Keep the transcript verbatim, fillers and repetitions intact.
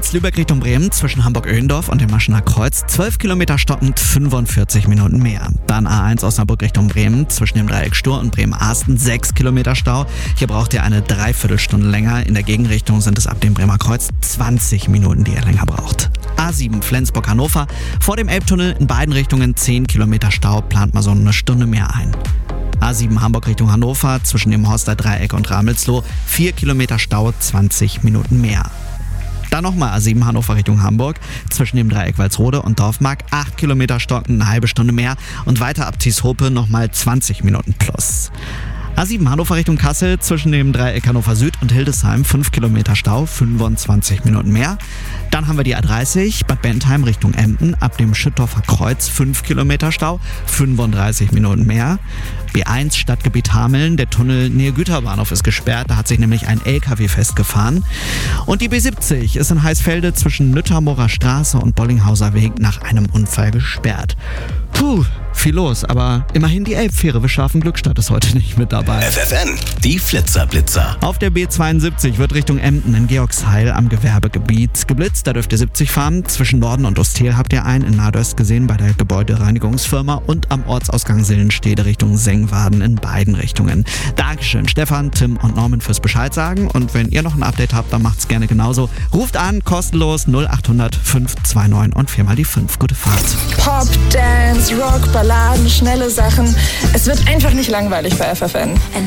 Platz Lübeck Richtung Bremen zwischen Hamburg-Öhendorf und dem Maschener Kreuz. zwölf Kilometer stockend, fünfundvierzig Minuten mehr. Dann A eins Osnabrück Richtung Bremen zwischen dem Dreieck Stur und Bremen-Arsten. sechs Kilometer Stau. Hier braucht ihr eine Dreiviertelstunde länger. In der Gegenrichtung sind es ab dem Bremer Kreuz zwanzig Minuten, die ihr länger braucht. A sieben Flensburg-Hannover. Vor dem Elbtunnel in beiden Richtungen zehn Kilometer Stau. Plant mal so eine Stunde mehr ein. A sieben Hamburg Richtung Hannover zwischen dem Horster Dreieck und Ramelsloh. vier Kilometer Stau, zwanzig Minuten mehr. Dann nochmal A sieben Hannover Richtung Hamburg zwischen dem Dreieck Walsrode und Dorfmark. acht Kilometer stocken, eine halbe Stunde mehr. Und weiter ab Tieshope nochmal zwanzig Minuten plus. A sieben Hannover Richtung Kassel zwischen dem Dreieck Hannover Süd und Hildesheim. fünf Kilometer Stau, fünfundzwanzig Minuten mehr. Dann haben wir die A dreißig Bad Bentheim Richtung Emden. Ab dem Schüttorfer Kreuz fünf Kilometer Stau, fünfunddreißig Minuten mehr. B eins Stadtgebiet Hameln. Der Tunnel nähe Güterbahnhof ist gesperrt. Da hat sich nämlich ein L K W festgefahren. Und die B siebzig ist in Heißfelde zwischen Nüttermorer Straße und Bollinghauser Weg nach einem Unfall gesperrt. Puh, viel los, aber immerhin die Elbfähre bis Scharfenglückstadt ist heute nicht mit dabei. F F N, die Flitzerblitzer. Auf der B zweiundsiebzig wird Richtung Emden in Georgsheil am Gewerbegebiet geblitzt. Da dürft ihr siebzig fahren. Zwischen Norden und Ostel habt ihr einen in Nadöst gesehen bei der Gebäudereinigungsfirma und am Ortsausgang Sillenstede Richtung Sengwaden in beiden Richtungen. Dankeschön Stefan, Tim und Norman fürs Bescheid sagen. Und wenn ihr noch ein Update habt, dann macht's gerne genauso. Ruft an, kostenlos null acht hundert fünf zwei neun und viermal die fünf. Gute Fahrt. Pop, Dance, Rock, Balladen, schnelle Sachen. Es wird einfach nicht langweilig bei F F N.